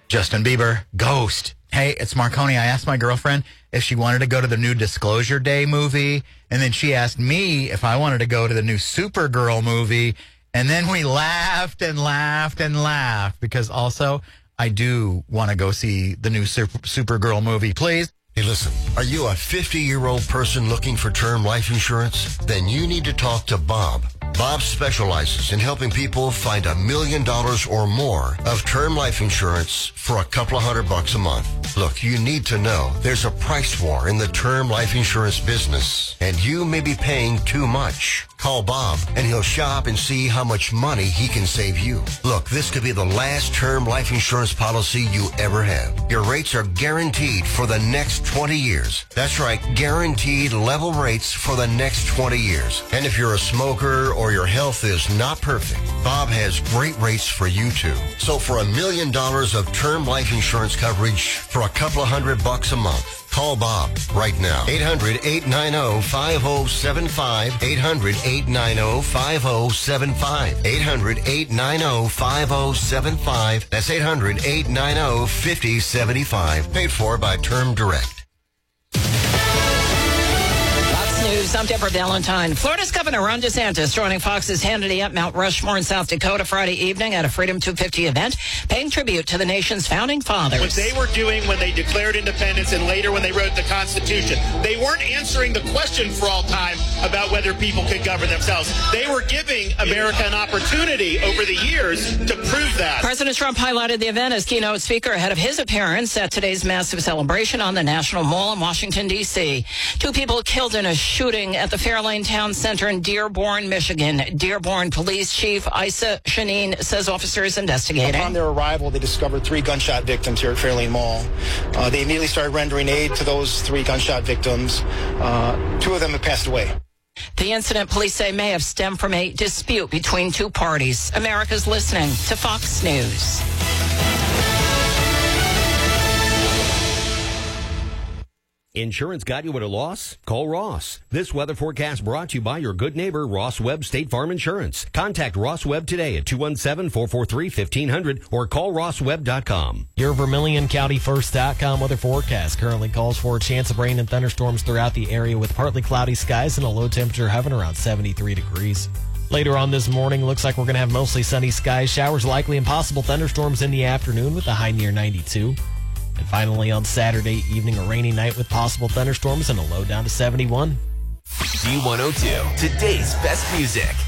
Justin Bieber, Ghost. Hey, it's Marconi. I asked my girlfriend if she wanted to go to the new Disclosure Day movie, and then she asked me if I wanted to go to the new Supergirl movie, and then we laughed and laughed and laughed because also I do want to go see the new Supergirl movie. Please. Hey, listen, are you a 50-year-old person looking for term life insurance? Then you need to talk to Bob. Bob specializes in helping people find $1 million or more of term life insurance for a couple of $100 a month. Look, you need to know there's a price war in the term life insurance business, and you may be paying too much. Call Bob, and he'll shop and see how much money he can save you. Look, this could be the last term life insurance policy you ever have. Your rates are guaranteed for the next 20 years. That's right, guaranteed level rates for the next 20 years. And if you're a smoker or your health is not perfect, Bob has great rates for you too. So for $1 million of term life insurance coverage for a couple of $100 a month, call Bob right now. 800-890-5075. 800-890-5075. 800-890-5075. That's 800-890-5075. Paid for by Term Direct. News. I'm Deborah Valentine. Florida's Governor Ron DeSantis joining Fox's Hannity at Mount Rushmore in South Dakota Friday evening at a Freedom 250 event, paying tribute to the nation's founding fathers. What they were doing when they declared independence and later when they wrote the Constitution, they weren't answering the question for all time about whether people could govern themselves. They were giving America an opportunity over the years to prove that. President Trump highlighted the event as keynote speaker ahead of his appearance at today's massive celebration on the National Mall in Washington, D.C. 2 people killed in a shooting at the Fairlane Town Center in Dearborn, Michigan. Dearborn Police Chief Isa Shaneen says officers investigating. Upon their arrival, they discovered 3 gunshot victims here at Fairlane Mall. They immediately started rendering aid to those 3 gunshot victims. 2 of them have passed away. The incident, police say, may have stemmed from a dispute between 2 parties. America's listening to Fox News. Insurance got you at a loss? Call Ross. This weather forecast brought to you by your good neighbor, Ross Webb State Farm Insurance. Contact Ross Webb today at 217-443-1500 or call rosswebb.com. Your VermilionCountyFirst.com weather forecast currently calls for a chance of rain and thunderstorms throughout the area with partly cloudy skies and a low temperature hovering around 73 degrees. Later on this morning, looks like we're going to have mostly sunny skies, showers likely and possible thunderstorms in the afternoon with a high near 92. And finally, on Saturday evening, a rainy night with possible thunderstorms and a low down to 71. B102, today's best music.